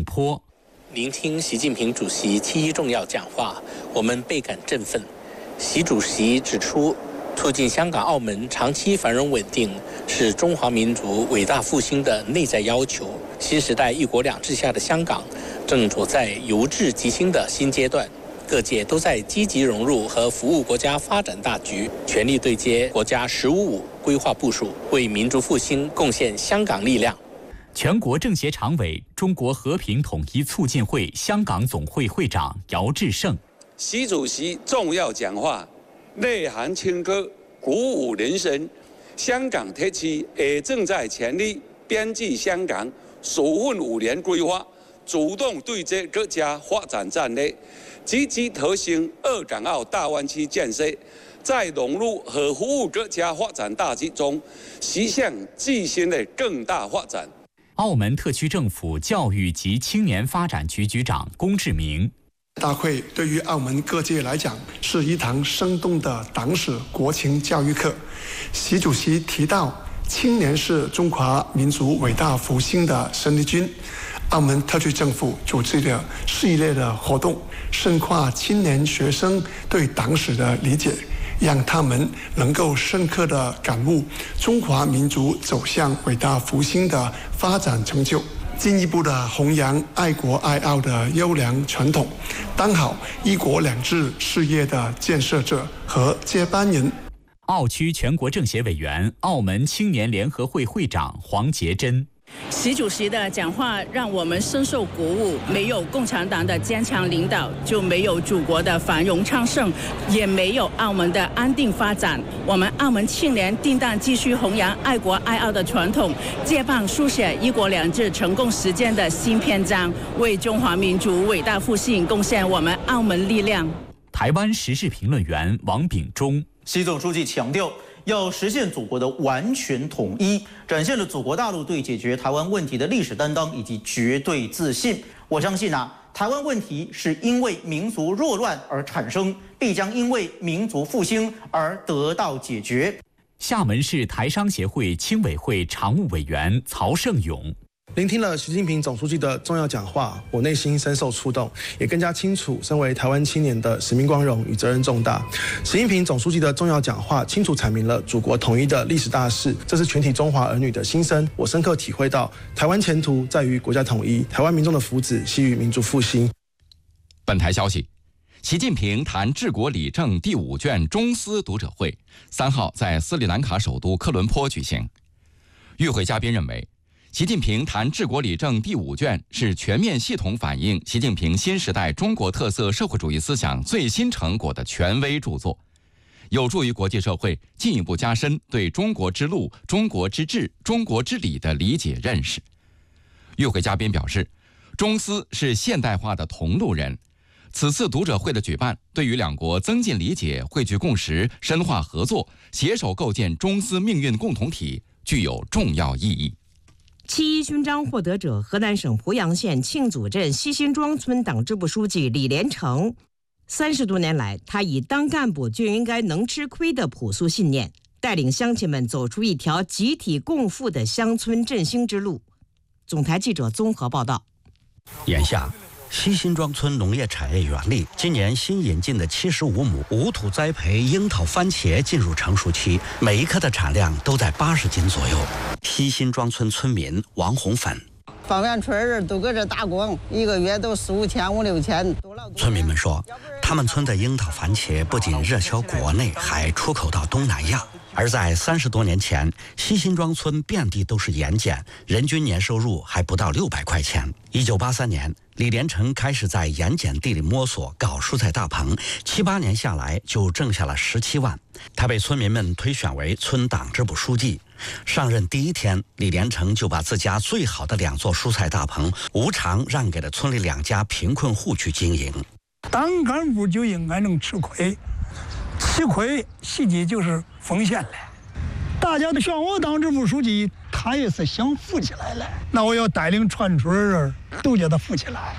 郑坡。 聆听习近平主席7·1重要讲话，我们倍感振奋。习主席指出，促进香港、澳门长期繁荣稳定是中华民族伟大复兴的内在要求。新时代一国两制下的香港正处在由治及兴的新阶段，各界都在积极融入和服务国家发展大局，全力对接国家“15+5”规划部署，为民族复兴贡献香港力量。 全国政协常委、中国和平统一促进会香港总会会长姚志胜。 习主席重要讲话内涵清歌，鼓舞人心。香港特区也正在全力编制香港首份5年规划，主动对接各家发展战略，积极推行2港澳大湾区建设，在融入和服务各家发展大局中，实现自身的更大发展。 澳门特区政府教育及青年发展局局长龚志明。 大会对于澳门各界来讲是一堂生动的党史国情教育课。习主席提到，青年是中华民族伟大复兴的生力军。澳门特区政府组织的系列的活动，深化青年学生对党史的理解，让他们能够深刻地感悟中华民族走向伟大复兴的发展成就，进一步的弘扬爱国爱澳的优良传统，当好一国两制事业的建设者和接班人。 澳区全国政协委员、澳门青年联合会会长黄杰珍。 习主席的讲话让我们深受鼓舞，没有共产党的坚强领导，就没有祖国的繁荣昌盛，也没有澳门的安定发展。我们澳门青年定当继续弘扬爱国爱澳的传统，接棒书写一国两制成功实践的新篇章，为中华民族伟大复兴贡献我们澳门力量。 台湾时事评论员王炳忠。 习总书记强调，要实现祖国的完全统一，展现了祖国大陆对解决台湾问题的历史担当以及绝对自信。我相信台湾问题是因为民族弱乱而产生，必将因为民族复兴而得到解决。 厦门市台商协会青委会常务委员曹胜勇。 聆听了习近平总书记的重要讲话，我内心深受触动，也更加清楚身为台湾青年的使命光荣与责任重大。习近平总书记的重要讲话清楚阐明了祖国统一的历史大势，这是全体中华儿女的心声。我深刻体会到，台湾前途在于国家统一，台湾民众的福祉系于民族复兴。 本台消息，习近平谈治国理政第5卷中斯读者会3号在斯里兰卡首都科伦坡举行。与会嘉宾认为，习近平谈治国理政第5卷是全面系统反映习近平新时代中国特色社会主义思想最新成果的权威著作，有助于国际社会进一步加深对中国之路、中国之治、中国之理的理解认识。与会嘉宾表示，中斯是现代化的同路人，此次读者会的举办，对于两国增进理解、汇聚共识、深化合作、携手构建中斯命运共同体具有重要意义。 7·1勋章获得者河南省濮阳县庆祖镇西辛庄村党支部书记李连成，30多年来，他以当干部就应该能吃亏的朴素信念，带领乡亲们走出一条集体共富的乡村振兴之路。总台记者综合报道。 眼下，西辛庄村农业产业园里，今年新引进的75亩无土栽培樱桃番茄进入成熟期，每一颗的产量都在80斤左右。西辛庄村村民王红粉。 方圆村人都搁这打工，一个月都4、5千、5、6千。 村民们说，他们村的樱桃番茄不仅热销国内，还出口到东南亚。而在30多年前，西辛庄村遍地都是盐碱，人均年收入还不到600块钱。1983年，李连成开始在盐碱地里摸索搞蔬菜大棚，7、8年下来就挣下了17万。他被村民们推选为村党支部书记。上任第1天，李连成就把自家最好的2座蔬菜大棚无偿让给了村里2家贫困户去经营。 当干部就应该能吃亏，吃亏实际就是奉献了。大家都选我当支部书记，他也是想富起来了，那我要带领全村人都叫他富起来。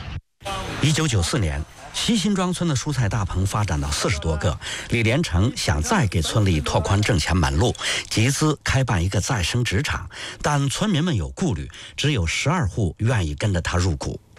1994年，西辛庄村的蔬菜大棚发展到40多个，李连成想再给村里拓宽挣钱门路，集资开办一个再生纸厂，但村民们有顾虑，只有12户愿意跟着他入股。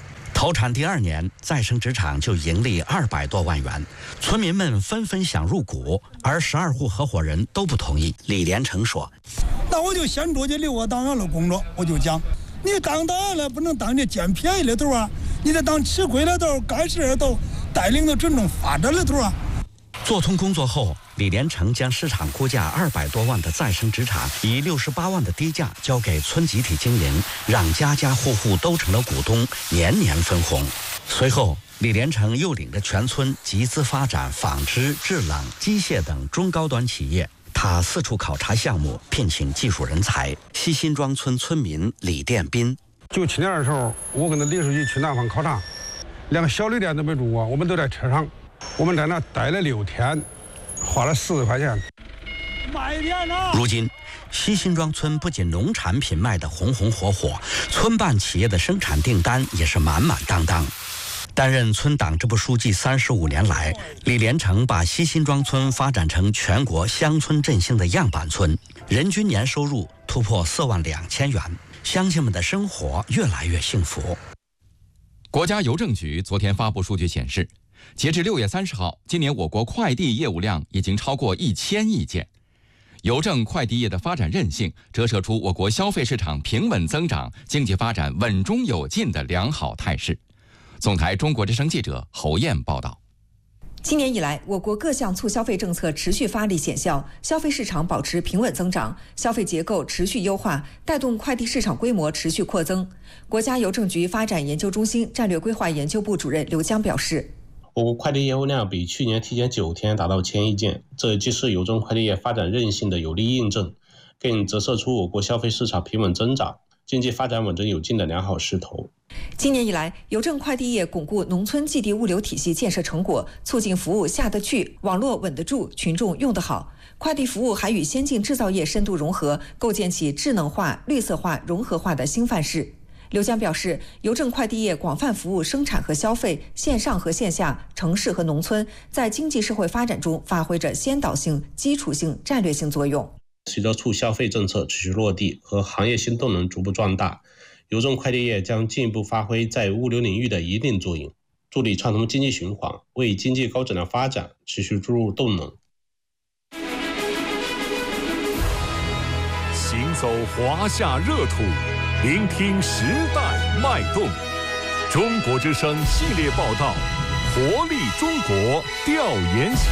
投产第2年，再生纸厂就盈利200多万元，村民们纷纷想入股，而12户合伙人都不同意。李连成说：“ 那我就先出去留我档案的工作，我就讲，你当档案了不能当这捡便宜的头啊，你得当吃亏的头，干事的头，带领着群众发展的头啊。” 做通工作后，李连成将市场估价200多万的再生纸厂以68万的低价交给村集体经营，让家家户户都成了股东，年年分红。随后，李连成又领着全村集资发展纺织、制冷、机械等中高端企业。他四处考察项目，聘请技术人才。西辛庄村村民李殿斌 ，97年的时候，我跟李书记去南方考察，连个小旅店都没住过，我们都在车上。我们在那待了6天，花了40块钱。 如今，西辛庄村不仅农产品卖得红红火火，村办企业的生产订单也是满满当当。担任村党支部书记35年来，李连成把西辛庄村发展成全国乡村振兴的样板村，人均年收入突破42000元，乡亲们的生活越来越幸福。 国家邮政局昨天发布数据显示，截至6月30号，今年我国快递业务量已经超过1000亿件。邮政快递业的发展韧性，折射出我国消费市场平稳增长、经济发展稳中有进的良好态势。总台中国之声记者侯艳报道。 今年以来，我国各项促消费政策持续发力显效，消费市场保持平稳增长，消费结构持续优化，带动快递市场规模持续扩增。国家邮政局发展研究中心战略规划研究部主任刘江表示， 我国快递业务量比去年提前9天达到1000亿件，这既是邮政快递业发展韧性的有力印证，更折射出我国消费市场平稳增长、经济发展稳中有进的良好势头。 今年以来，邮政快递业巩固农村寄递物流体系建设成果，促进服务下得去、网络稳得住、群众用得好。快递服务还与先进制造业深度融合，构建起智能化、绿色化、融合化的新范式。刘江表示，邮政快递业广泛服务生产和消费、线上和线下、城市和农村，在经济社会发展中发挥着先导性、基础性、战略性作用。 随着促消费政策持续落地和行业新动能逐步壮大，邮政快递业将进一步发挥在物流领域的一定作用，助力畅通经济循环，为经济高质量发展持续注入动能。 行走华夏热土，聆听时代脉动。中国之声系列报道，活力中国调研行。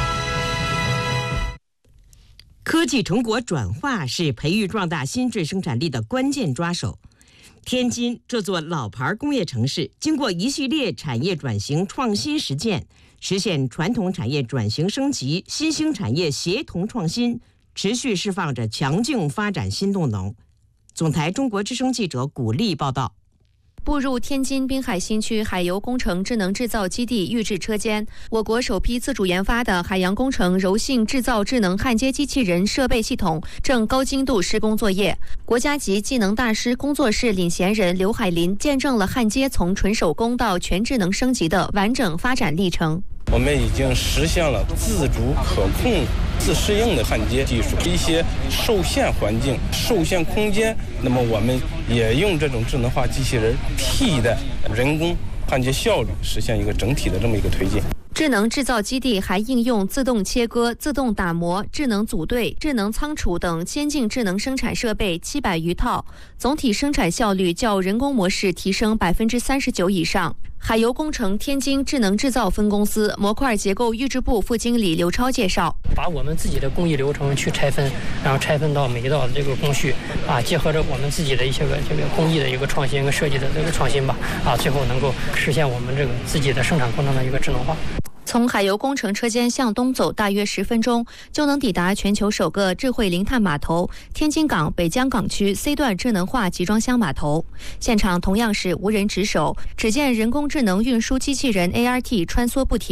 科技成果转化是培育壮大新质生产力的关键抓手。天津这座老牌工业城市，经过一系列产业转型创新实践，实现传统产业转型升级、新兴产业协同创新，持续释放着强劲发展新动能。总台中国之声记者古丽报道。 步入天津滨海新区海油工程智能制造基地预制车间，我国首批自主研发的海洋工程柔性制造智能焊接机器人设备系统正高精度施工作业。国家级技能大师工作室领衔人刘海林见证了焊接从纯手工到全智能升级的完整发展历程。 我们已经实现了自主可控、自适应的焊接技术。一些受限环境、受限空间，那么我们也用这种智能化机器人替代人工焊接效率，实现一个整体的这么一个推进。 智能制造基地还应用自动切割、自动打磨、智能组队、智能仓储等先进智能生产设备700余套，总体生产效率较人工模式提升39%以上。海油工程天津智能制造分公司模块结构预制部副经理刘超介绍， 把我们自己的工艺流程去拆分，然后拆分到每一道的这个工序结合着我们自己的一些这个工艺的一个创新跟设计的这个创新吧最后能够实现我们这个自己的生产过程的一个智能化。 从海油工程车间向东走大约10分钟，就能抵达全球首个智慧零碳码头天津港北江港区 C 段智能化集装箱码头。现场同样是无人值守，只见人工智能运输机器人 ART 穿梭不停。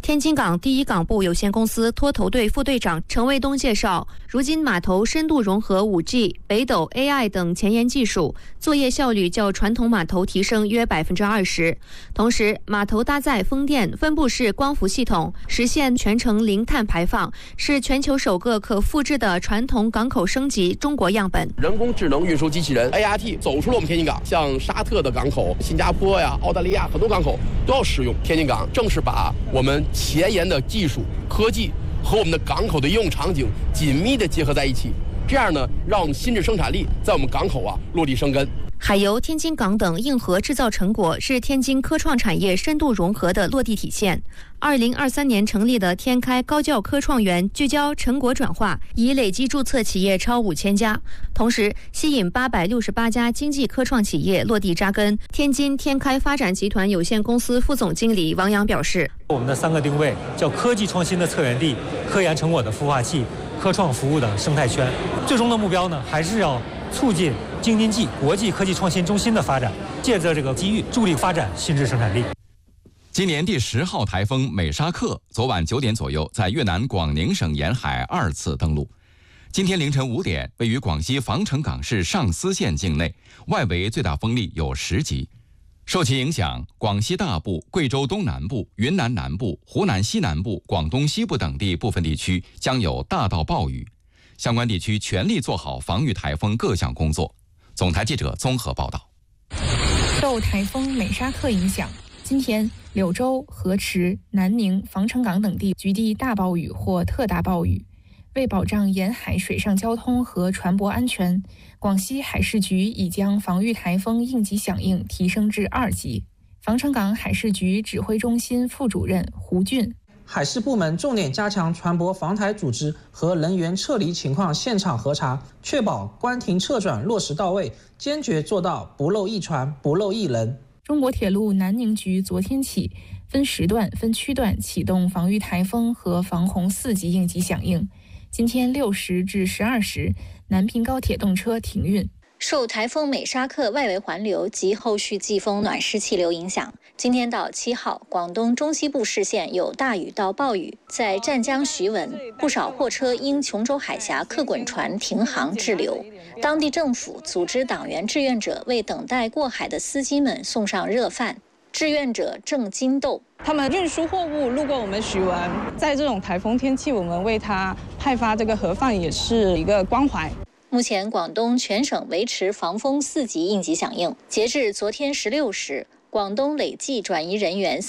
天津港第一港部有限公司拖头队副队长陈卫东介绍，如今码头深度融合 5G、北斗 AI 等前沿技术，作业效率较传统码头提升约20%。同时，码头搭载风电分布式光伏系统，实现全程零碳排放，是全球首个可复制的传统港口升级中国样本。 人工智能运输机器人 ART 走出了我们天津港，像沙特的港口、新加坡呀、澳大利亚很多港口都要使用。天津港正是把我们前沿的技术科技和我们的港口的应用场景紧密地结合在一起，这样呢，让我们新质生产力在我们港口落地生根。 海油、天津港等硬核制造成果是天津科创产业深度融合的落地体现。2023年成立的天开高教科创园聚焦成果转化，已累计注册企业超5000家，同时吸引868家经济科创企业落地扎根。天津天开发展集团有限公司副总经理王阳表示， 我们的3个定位叫科技创新的策源地、科研成果的孵化器、科创服务的生态圈。最终的目标呢，还是要促进京津冀国际科技创新中心的发展，借着这个机遇助力发展新质生产力。 今年第10号台风美沙克昨晚9点左右在越南广宁省沿海2次登陆。今天凌晨5点，位于广西防城港市上思县境内，外围最大风力有10级。受其影响，广西大部、贵州东南部、云南南部、湖南西南部、广东西部等地部分地区将有大到暴雨。相关地区全力做好防御台风各项工作。总台记者综合报道。 受台风美沙克影响，今天柳州、河池、南宁、防城港等地局地大暴雨或特大暴雨。为保障沿海水上交通和船舶安全，广西海事局已将防御台风应急响应提升至2级。防城港海事局指挥中心副主任胡俊， 海事部门重点加强船舶防台组织和人员撤离情况现场核查，确保关停撤转落实到位，坚决做到不漏一船、不漏一人。 中国铁路南宁局昨天起分时段、分区段启动防御台风和防洪4级应急响应。今天6时至12时，南平高铁动车停运。 受台风美沙克外围环流及后续季风暖湿气流影响，今天到7号，广东中西部市县有大雨到暴雨，在湛江徐闻，不少货车因琼州海峡客滚船停航滞留。当地政府组织党员志愿者为等待过海的司机们送上热饭。志愿者郑金豆， 他们运输货物路过我们徐闻，在这种台风天气，我们为他派发这个盒饭也是一个关怀。 目前广东全省维持防风4级应急响应，截至昨天16时，广东累计转移人员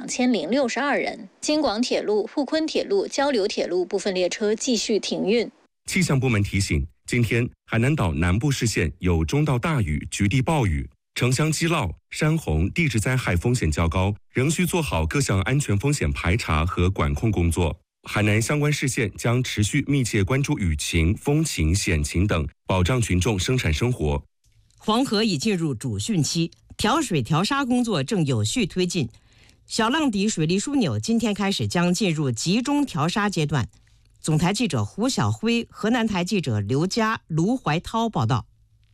32062人。京广铁路、沪昆铁路、交流铁路部分列车继续停运。 气象部门提醒，今天海南岛南部市县有中到大雨，局地暴雨。城乡积涝、山洪、地质灾害风险较高，仍需做好各项安全风险排查和管控工作。海南相关市县将持续密切关注雨情、风情、险情等，保障群众生产生活。 黄河已进入主汛期，调水调沙工作正有序推进。小浪底水利枢纽今天开始将进入集中调沙阶段。总台记者胡晓辉、河南台记者刘佳、卢怀涛报道。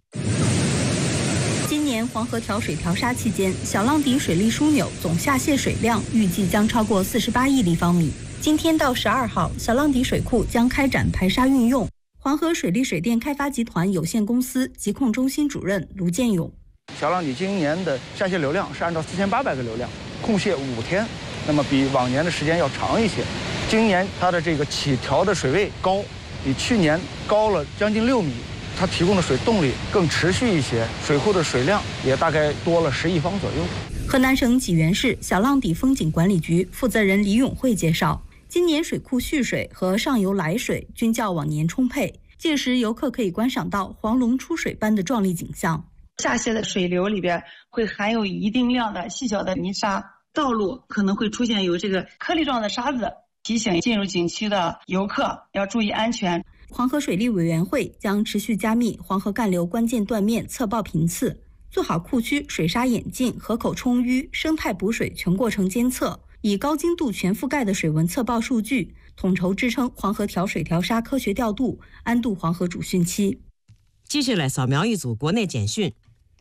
今年黄河调水调沙期间，小浪底水利枢纽总下泄水量预计将超过48亿立方米。今天到12号，小浪底水库将开展排沙运用。黄河水利水电开发集团有限公司疾控中心主任卢建勇， 小浪底今年的下泄流量是按照4800个流量，控泄5天，那么比往年的时间要长一些。今年它的这个起调的水位高，比去年高了将近6米。它提供的水动力更持续一些，水库的水量也大概多了10亿方左右。 河南省济源市小浪底风景管理局负责人李永慧介绍，今年水库蓄水和上游来水均较往年充沛，届时游客可以观赏到黄龙出水般的壮丽景象。 下泄的水流里边会含有一定量的细小的泥沙，道路可能会出现有这个颗粒状的沙子，提醒进入景区的游客要注意安全。 黄河水利委员会将持续加密黄河干流关键断面测报频次，做好库区水沙演进、河口充淤、生态补水全过程监测，以高精度全覆盖的水文测报数据，统筹支撑黄河调水调沙科学调度，安度黄河主汛期。 接下来扫描一组国内简讯。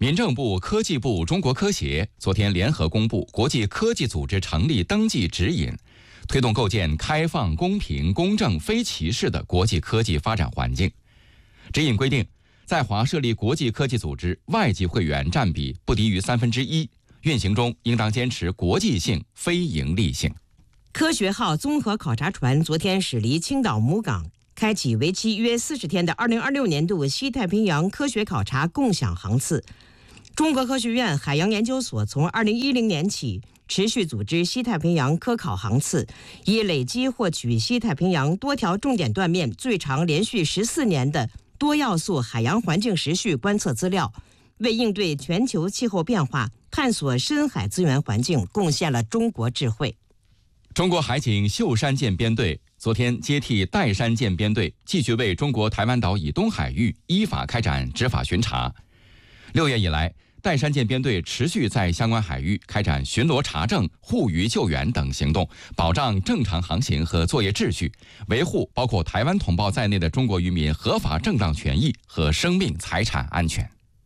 民政部、科技部、中国科协昨天联合公布国际科技组织成立登记指引，推动构建开放、公平、公正、非歧视的国际科技发展环境。指引规定，在华设立国际科技组织，外籍会员占比不低于1/3，运行中应当坚持国际性、非盈利性。 科学号综合考察船昨天驶离青岛母港，开启为期约40天的2026年度西太平洋科学考察共享航次。中国科学院海洋研究所从2010年起持续组织西太平洋科考航次，以累积获取西太平洋多条重点断面最长连续14年的多要素海洋环境时序观测资料，为应对全球气候变化、探索深海资源环境贡献了中国智慧。 中国海警秀山舰编队昨天接替岱山舰编队，继续为中国台湾岛以东海域依法开展执法巡查。6月以来，岱山舰编队持续在相关海域开展巡逻查证、护渔救援等行动，保障正常航行和作业秩序，维护包括台湾同胞在内的中国渔民合法正当权益和生命财产安全。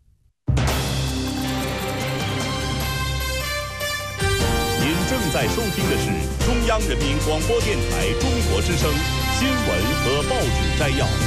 您正在收听的是中央人民广播电台中国之声新闻和报纸摘要。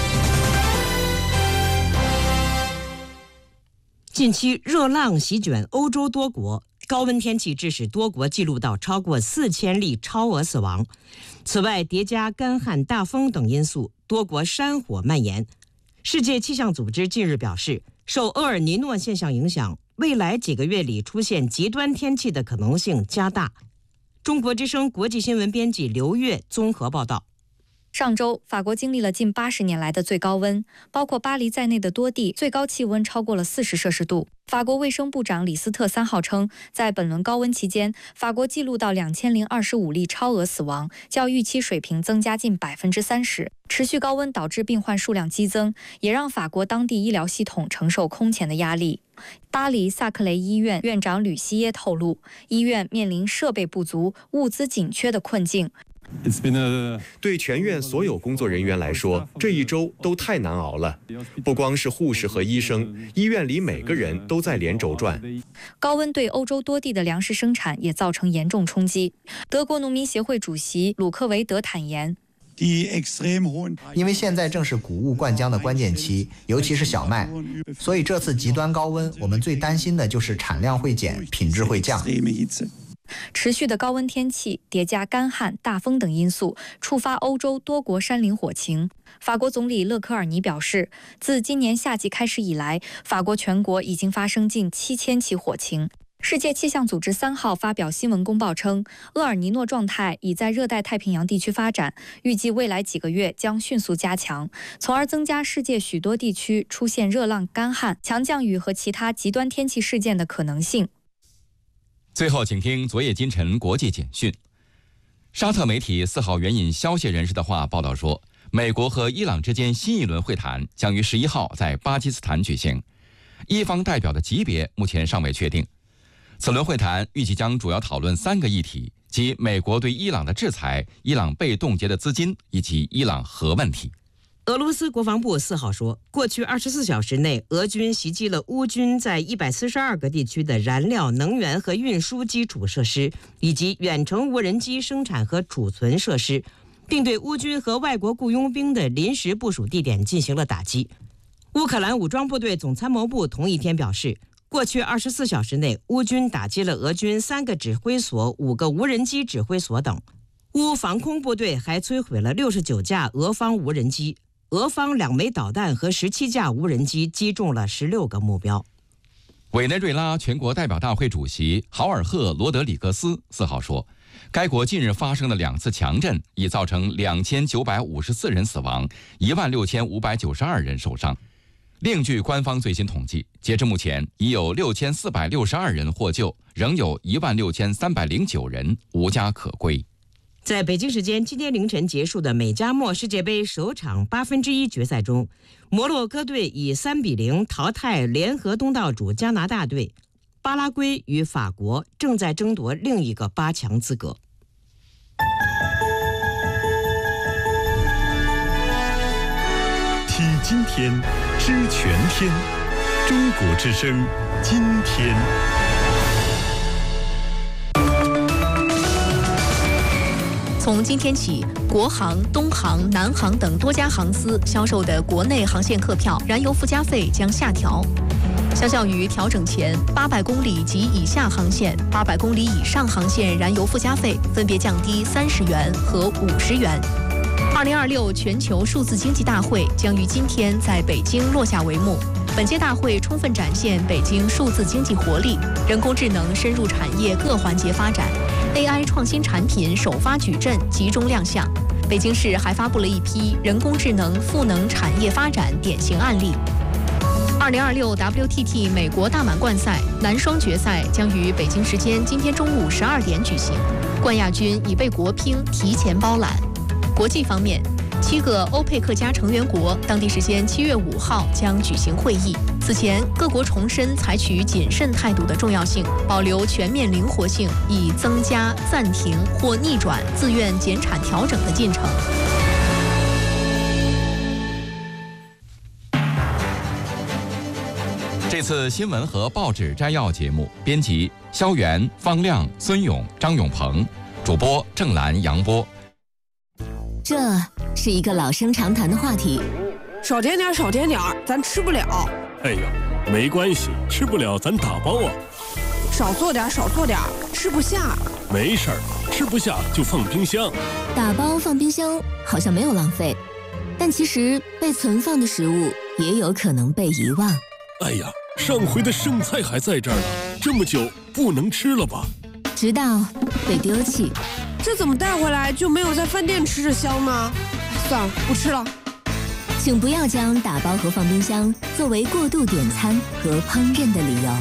近期热浪席卷欧洲多国，高温天气致使多国记录到超过4000例超额死亡。此外，叠加干旱、大风等因素，多国山火蔓延。世界气象组织近日表示，受厄尔尼诺现象影响，未来几个月里出现极端天气的可能性加大。中国之声国际新闻编辑刘月综合报道。 上周，法国经历了近80年来的最高温，包括巴黎在内的多地最高气温超过了40摄氏度。法国卫生部长李斯特3号称，在本轮高温期间，法国记录到2025例超额死亡，较预期水平增加近30%。持续高温导致病患数量激增，也让法国当地医疗系统承受空前的压力。巴黎萨克雷医院院长吕西耶透露，医院面临设备不足、物资紧缺的困境。 对全院所有工作人员来说，这一周都太难熬了。不光是护士和医生，医院里每个人都在连轴转。 高温对欧洲多地的粮食生产也造成严重冲击。德国农民协会主席鲁克维德坦言， 因为现在正是谷物灌浆的关键期，尤其是小麦，所以这次极端高温，我们最担心的就是产量会减，品质会降。 持续的高温天气叠加干旱、大风等因素，触发欧洲多国山林火情。法国总理勒科尔尼表示，自今年夏季开始以来，法国全国已经发生近7000起火情。世界气象组织3号发表新闻公报称，厄尔尼诺状态已在热带太平洋地区发展，预计未来几个月将迅速加强，从而增加世界许多地区出现热浪、干旱、强降雨和其他极端天气事件的可能性。 最后，请听昨夜今晨国际简讯。沙特媒体4号援引消息人士的话报道说，美国和伊朗之间新一轮会谈将于11号在巴基斯坦举行，伊方代表的级别目前尚未确定。此轮会谈预计将主要讨论3个议题，即美国对伊朗的制裁、伊朗被冻结的资金以及伊朗核问题。 俄罗斯国防部4号说，过去24小时内，俄军袭击了乌军在142个地区的燃料、能源和运输基础设施，以及远程无人机生产和储存设施，并对乌军和外国雇佣兵的临时部署地点进行了打击。乌克兰武装部队总参谋部同一天表示，过去24小时内，乌军打击了俄军3个指挥所、5个无人机指挥所等。乌防空部队还摧毁了69架俄方无人机。俄方2枚导弹和17架无人机击中了16个目标。 委内瑞拉全国代表大会主席豪尔赫·罗德里格斯4号说，该国近日发生的2次强震已造成2954人死亡，16592人受伤。另据官方最新统计，截至目前已有6462人获救，仍有16309人无家可归。在北京时间今天凌晨结束的美加墨世界杯首场1/8决赛中，摩洛哥队以3-0淘汰联合东道主加拿大队，巴拉圭与法国正在争夺另一个8强资格。 体今天，知全天，中国之声今天。 从今天起，国航、东航、南航等多家航司销售的国内航线客票燃油附加费将下调。相较于调整前800公里及以下航线、800公里以上航线燃油附加费分别降低30元和50元。2026全球数字经济大会将于今天在北京落下帷幕。本届大会充分展现北京数字经济活力，人工智能深入产业各环节发展。AI 创新产品首发矩阵集中亮相，北京市还发布了一批人工智能赋能产业发展典型案例。2026 WTT 美国大满贯赛男双决赛将于北京时间今天中午12点举行，冠亚军已被国乒提前包揽。国际方面，7个欧佩克加成员国当地时间7月5号将举行会议。此前，各国重申采取谨慎态度的重要性，保留全面灵活性，以增加、暂停或逆转自愿减产调整的进程。 这次新闻和报纸摘要节目，编辑肖元、方亮、孙勇、张永鹏，主播郑兰、杨波。 这是一个老生常谈的话题， 少点点，少点点，咱吃不了。 哎呀，没关系，吃不了咱打包啊。 少做点，少做点，吃不下。 没事儿，吃不下就放冰箱。 打包放冰箱好像没有浪费，但其实被存放的食物也有可能被遗忘。 哎呀，上回的剩菜还在这儿呢，这么久不能吃了吧？ 直到被丢弃。 这怎么带回来就没有在饭店吃着香呢？算了，不吃了。 请不要将打包和放冰箱作为过度点餐和烹饪的理由。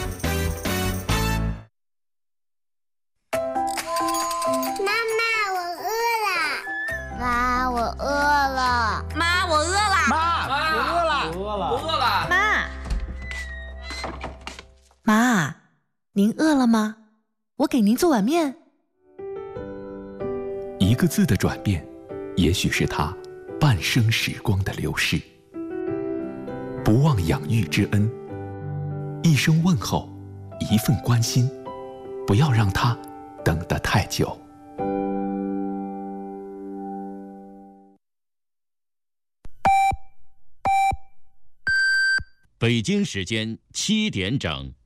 妈妈，我饿了。妈，我饿了。 妈，我饿了。 妈， 我饿了。 我饿了。我饿了。 妈，您饿了吗？我给您做碗面。 一个字的转变，也许是他半生时光的流逝。不忘养育之恩，一声问候，一份关心，不要让他等得太久。 北京时间7点整。